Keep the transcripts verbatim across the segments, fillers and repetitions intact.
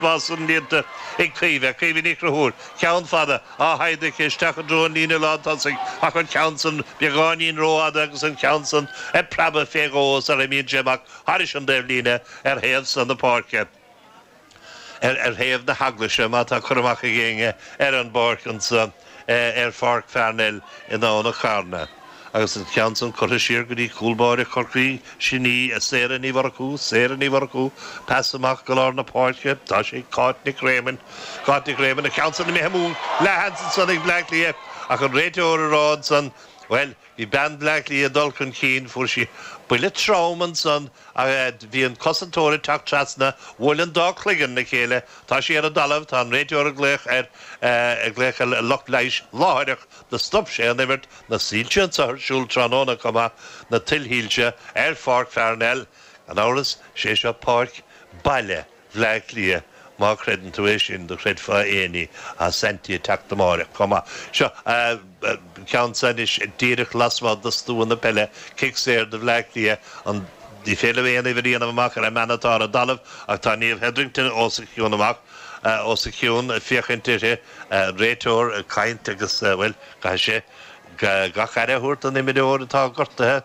Boston Linta, ik krive, krive niet gehoord. Count vader, ah, hij de kist, drone in de land, als ik, ach, een counsen, begon in road, en counsen, en prabbe fego, så er min gemak, harischen devline, er heeft aan de parket. Er, er heeft de haglische, maar dat kan maken gingen, er een borkens, er vark fernel, in de andere karne. Agus yn Cianson corrisier gyda cwlbore corcri, syni, a sera ni farcw, sera ni farcw, pas ymach galor na portge, da si cot ni gremen, cot ni gremen, a Cianson ni mehemw, la hansen son ik blaklie, ac yn radio o'r rod son, wel, vi band blaklie a dolcyn cyn, fwr si, bwyle trauman son, a fi yn cosantori tac trasna, wylen docligan na cele, ta si ar y dalaf, ta'n radio o'r glech er, y glech a loch leis, loharach, na stop sé an evert na sílse an sahar siúl tranóna koma na tilhílse er fark fernel an áras sé seo park baile vleik lia má credin tuisin do cred fa éni a senti tak de mar koma seo count san is dierich lasma da stu na pelle kickser de vleik lia an die vele wene vi an makar a manatar a dalaf ach tá níomh Hedrington osiciún amach Uh, os y cwn fiachyn tyrhe uh, reitor uh, caint agos uh, wel gael gach ar e hwrt yn ymwyd o'r ta gorta he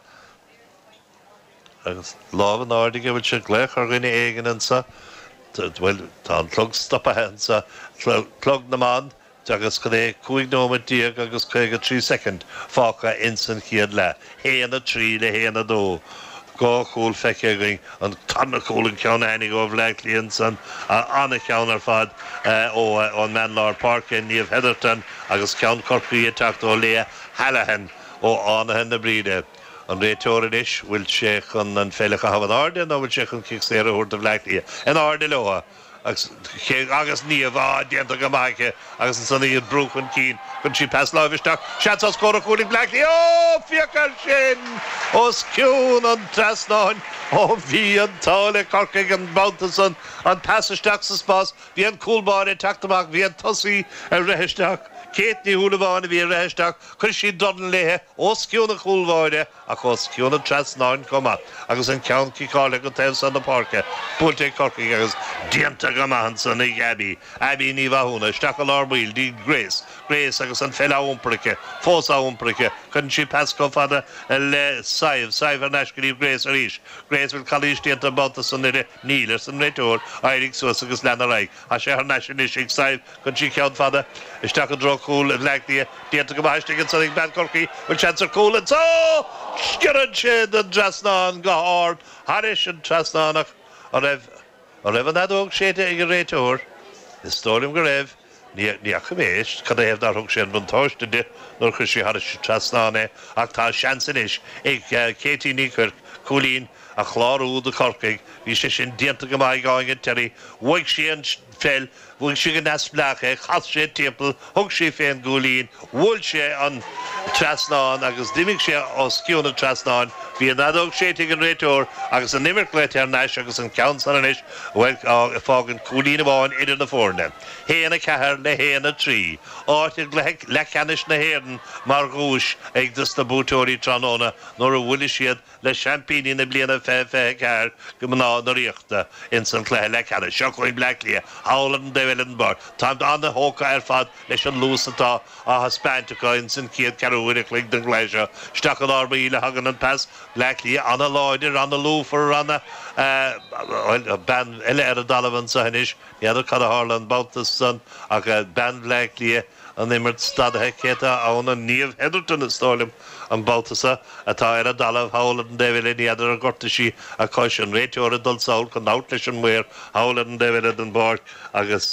agos lof yn ordig e wyl sy'n glech ar gyn i egin yn sa wel ta'n clog stop a hen sa clog na man agos gyda cwig nom y diag agos cwig a tri second ffoca insan chiad le hen a tri le hen a do go cool fekking and ton of cool and count any of Lacklians and on a counter fad o on Manlar Park in Neve Heatherton agus count Corpy attacked o Lea Hallahan o on hen the breeder and Raytorish will check on and Felica have an order and will check on kicks there over the Lacklia and Ardeloa agus níomh á dianta go maice agus an sanna iad brúchan cín chun si pas láimhisteach seans á scóra chuúling Blackley ó fiachar sin os ciún an trasnáin ó bhí an tála corcaigh an Mountainson an pasisteach sa spás bhí an cúlbáir teachtamach bhí an tosaí a rehisteach Kate ní húlaháin a bhí a rehisteach chun si dodan léthe os ciún a cúlbáire ach os ciún an trasnáin comma agus an ceann cíála go taobh san na parca búlta corcaigh agus dianta go mahan san ag Abby Abby ní bhahúna isteach a lárbhíl dí Grace Grace agus an fellá úmpraice fósá úmpraice chun si pas go fada le saibh saibh ar neisciríomh Grace ar ís Grace bhfuil chalís dianta banta san nílar san réiteúir airig suas agus lena raig a sé ar neisinis ag saibh chun si ceann fada isteach an dro cúil a bhleachtaí dianta go maisteach an san ag ben corcaigh bhfuil seans ar cúil an so sciaran siad an trasnán go hard haris an trasnánach a raibh a raibh an adóg séte ag an réiteúir is stórim go raibh ní a chuméis cad a hebh darthg sé an bhaintáiste de nuair chu sí haris trasnána ach tá seansan is ag Katie Nícur cúlín a chláú de corcaigh bhí sé sin dianta go maiid gáin an teirí bhaig sé an fel bhaig sé go nas blacha chas sé timppel thug sé féin gúlín bhfuil sé an trasnán agus dimig sé os ciúna trasnán bhí an adóg séte an réiteúir agus an nimir léite ar neis agus an ceann san inis bhfuil fágan cúlín amháin idir na fórne héana cethir le héana trí áit le ceannis na héan mar gúis ag dus na bútóirí tróna nóair a bhfuil siad le champíní na bliana fé fé ceir go mná na ríochta in san cléthe le ceannis seo chuin Blackley hálan de bhfuil bar tá an na hóca ar fad leis an lúsatá a haspáinteá in san ciad ceúireach le den gléise steach an arba íle hagan an pas Blackley anna láidir anna lúfar anna ben eile ar a dalavan sa hanis iadidir cad a Harlan Bautas san ach ben Blackley an immert stadathe céta anna níomh Heatherton is stálim an Bautasa atá ar a dalamh hálan de bhfuil iadidir a gorta sí a cais an réiteúir a dul saoil chun náut leis an muir hálan de bhfuil an bar agus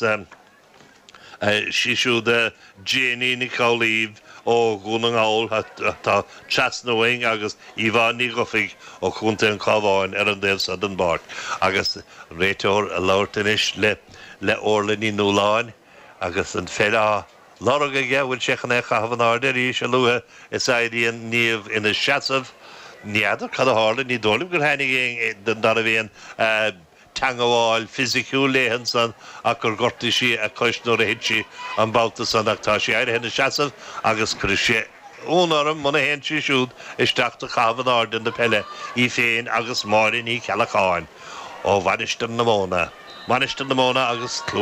síisiú de Janie Nicolaív ó gún an áil tá trasnóing agus Ivan ní gofiig ó chunta an cábháin ar an déobh sa den bar agus réiteúir a láirtanis le le orlaní núláin agus an fellá Lorga bhfuil sechan é chahabhan áidir í se luha is éidirn níomh ina seasamh níadidir cad a hála ní dólim gur hanig den dar a bhíon tangáil fysiciú léhan san ach gur gorta sí a coisnúir a hití an báta san ach tá sé éidir hena seasamh agus cru sé ónarm muna hen sí siúd isteach a chahabhan áidir na pelle í féin agus máirin í cealacháin ó bhanistan na móna Maniste na móna agus